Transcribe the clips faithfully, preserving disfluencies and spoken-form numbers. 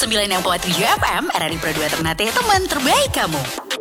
sembilan enam koma tujuh F M, R R I Pro dua Ternate, teman terbaik kamu.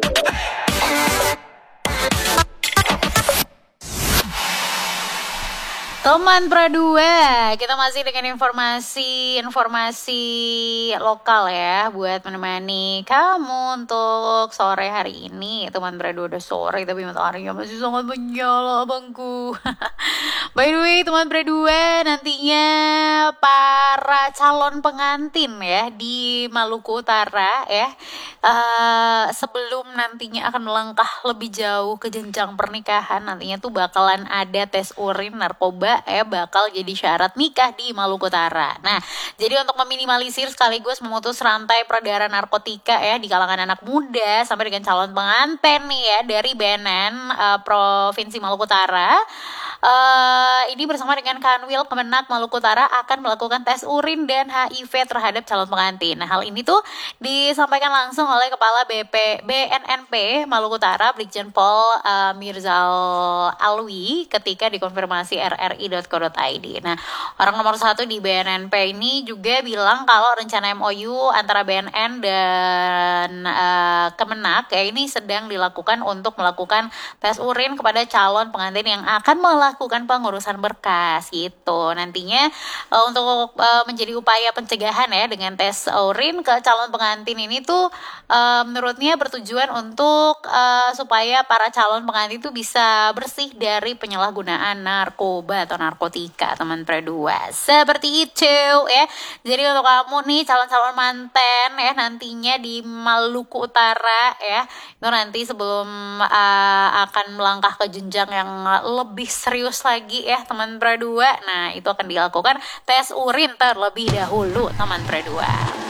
Teman Pro dua, kita masih dengan informasi-informasi lokal ya, buat menemani kamu untuk sore hari ini. Teman Pro dua udah sore, tapi mataharinya masih sangat menyala abangku. By the way, teman Pro dua, nantinya para calon pengantin ya di Maluku Utara ya, uh, sebelum nantinya akan melangkah lebih jauh ke jenjang pernikahan, nantinya tuh bakalan ada tes urin narkoba ya, bakal jadi syarat nikah di Maluku Utara. Nah, jadi untuk meminimalisir sekaligus memutus rantai peredaran narkotika ya di kalangan anak muda sampai dengan calon pengantin nih ya dari B N N uh, Provinsi Maluku Utara. Uh, ini bersama dengan Kanwil Kemenak Maluku Utara akan melakukan tes urin dan H I V terhadap calon pengantin. Nah, hal ini tuh disampaikan langsung oleh Kepala B P B N N P Maluku Utara Brigjen Pol uh, Mirzal Alwi ketika dikonfirmasi r r i dot co dot i d. Nah, orang nomor satu di B N N P ini juga bilang kalau rencana M O U antara B N N dan uh, Kemenak ya ini sedang dilakukan untuk melakukan tes urin kepada calon pengantin yang akan melakukan lakukan pengurusan berkas gitu. Nantinya uh, untuk uh, menjadi upaya pencegahan ya dengan tes urin ke calon pengantin ini tuh uh, menurutnya bertujuan untuk uh, supaya para calon pengantin itu bisa bersih dari penyalahgunaan narkoba atau narkotika, teman Pro dua. Seperti itu ya. Jadi untuk kamu nih calon-calon manten ya nantinya di Maluku Utara ya, itu nanti sebelum uh, akan melangkah ke jenjang yang lebih serius lagi ya teman Pro dua. Nah, itu akan dilakukan tes urin terlebih dahulu teman Pro dua.